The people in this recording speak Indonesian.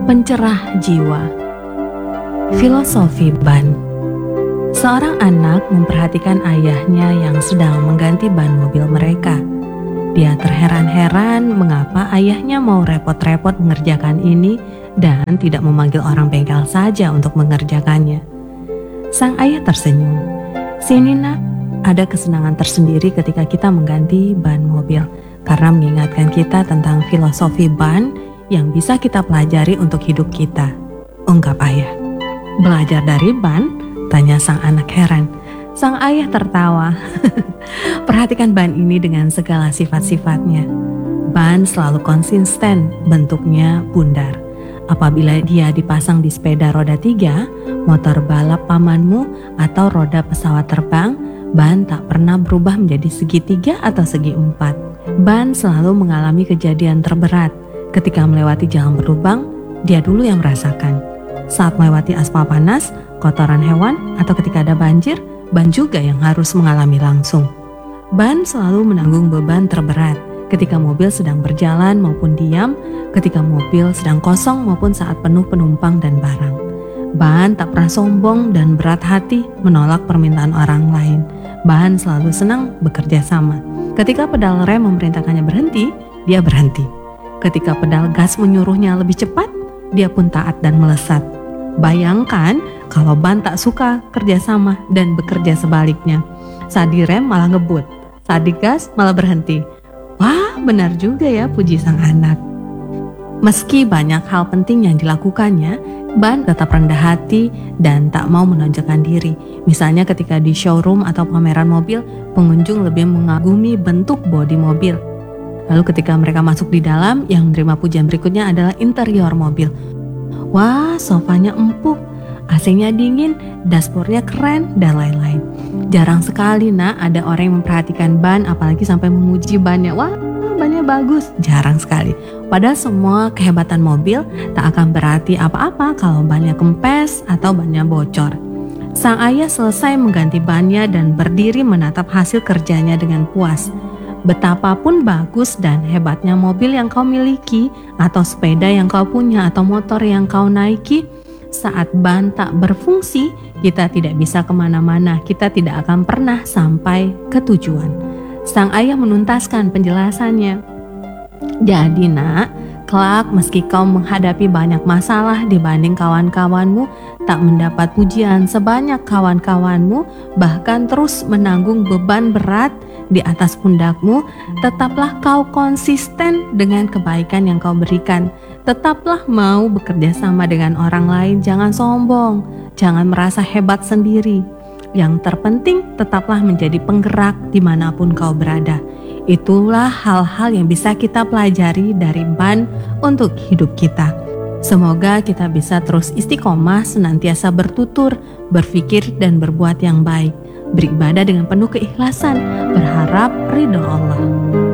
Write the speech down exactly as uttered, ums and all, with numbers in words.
Pencerah jiwa. Filosofi ban. Seorang anak memperhatikan ayahnya yang sedang mengganti ban mobil mereka. Dia terheran-heran mengapa ayahnya mau repot-repot mengerjakan ini dan tidak memanggil orang bengkel saja untuk mengerjakannya. Sang ayah tersenyum. "Sini nak, ada kesenangan tersendiri ketika kita mengganti ban mobil, karena mengingatkan kita tentang filosofi ban yang bisa kita pelajari untuk hidup kita," ungkap ayah. "Belajar dari ban?" tanya sang anak heran. Sang ayah tertawa. "Perhatikan ban ini dengan segala sifat-sifatnya. Ban selalu konsisten, bentuknya bundar. Apabila dia dipasang di sepeda roda tiga, motor balap pamanmu, atau roda pesawat terbang, ban tak pernah berubah menjadi segitiga atau segi empat. Ban selalu mengalami kejadian terberat. Ketika melewati jalan berlubang, dia dulu yang merasakan. Saat melewati aspal panas, kotoran hewan, atau ketika ada banjir, ban juga yang harus mengalami langsung. Ban selalu menanggung beban terberat ketika mobil sedang berjalan maupun diam, ketika mobil sedang kosong maupun saat penuh penumpang dan barang. Ban tak pernah sombong dan berat hati menolak permintaan orang lain. Ban selalu senang bekerja sama. Ketika pedal rem memerintahkannya berhenti, dia berhenti. Ketika pedal gas menyuruhnya lebih cepat, dia pun taat dan melesat. Bayangkan kalau ban tak suka kerjasama dan bekerja sebaliknya. Saat direm malah ngebut, saat digas malah berhenti. Wah, benar juga ya, puji sang anak. Meski banyak hal penting yang dilakukannya, ban tetap rendah hati dan tak mau menonjolkan diri. Misalnya ketika di showroom atau pameran mobil, pengunjung lebih mengagumi bentuk bodi mobil. Lalu ketika mereka masuk di dalam, yang menerima pujian berikutnya adalah interior mobil. Wah, sofanya empuk, A C-nya dingin, dashboardnya keren, dan lain-lain. Jarang sekali nak ada orang yang memperhatikan ban, apalagi sampai memuji bannya. Wah, bannya bagus. Jarang sekali. Padahal semua kehebatan mobil tak akan berarti apa-apa kalau bannya kempes atau bannya bocor. Sang ayah selesai mengganti bannya dan berdiri menatap hasil kerjanya dengan puas. Betapapun bagus dan hebatnya mobil yang kau miliki, atau sepeda yang kau punya, atau motor yang kau naiki, saat ban tak berfungsi, kita tidak bisa kemana-mana, kita tidak akan pernah sampai ke tujuan. Sang ayah menuntaskan penjelasannya. Jadi nak, kelak meski kau menghadapi banyak masalah dibanding kawan-kawanmu, tak mendapat pujian sebanyak kawan-kawanmu, bahkan terus menanggung beban berat di atas pundakmu, tetaplah kau konsisten dengan kebaikan yang kau berikan. Tetaplah mau bekerja sama dengan orang lain, jangan sombong, jangan merasa hebat sendiri. Yang terpenting, tetaplah menjadi penggerak dimanapun kau berada. Itulah hal-hal yang bisa kita pelajari dari ban untuk hidup kita. Semoga kita bisa terus istiqomah, senantiasa bertutur, berpikir dan berbuat yang baik. Beribadah dengan penuh keikhlasan, berharap ridho Allah.